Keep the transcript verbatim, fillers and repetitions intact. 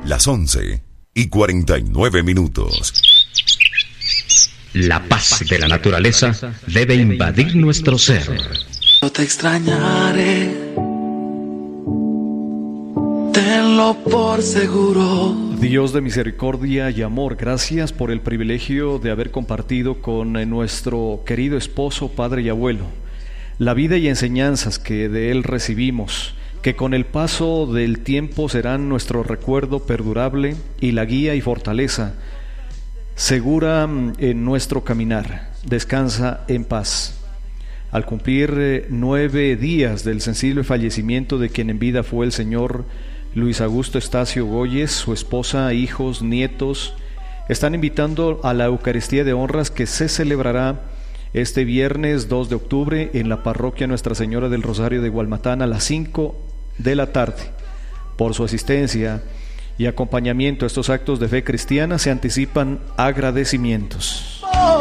Las once y cuarenta y nueve minutos. La paz de la naturaleza debe invadir nuestro ser. Yo te extrañaré, tenlo por seguro. Dios de misericordia y amor, gracias por el privilegio de haber compartido con nuestro querido esposo, padre y abuelo, la vida y enseñanzas que de él recibimos, que con el paso del tiempo serán nuestro recuerdo perdurable y la guía y fortaleza segura en nuestro caminar. Descansa en paz. Al cumplir eh, nueve días del sensible fallecimiento de quien en vida fue el señor Luis Augusto Estacio Goyes, su esposa, hijos, nietos, están invitando a la Eucaristía de Honras que se celebrará este viernes dos de octubre en la parroquia Nuestra Señora del Rosario de Gualmatán a las cinco de la tarde. Por su asistencia y acompañamiento a estos actos de fe cristiana se anticipan agradecimientos.